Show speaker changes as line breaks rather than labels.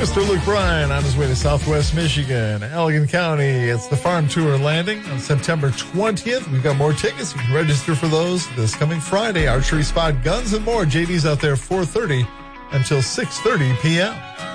Mr. Luke Bryan on his way to Southwest Michigan, Allegan County. It's the Farm Tour landing on September 20th. We've got more tickets. You can register for those this coming Friday. Archery Spot, guns and more. JD's out there 4:30 until 6:30 p.m.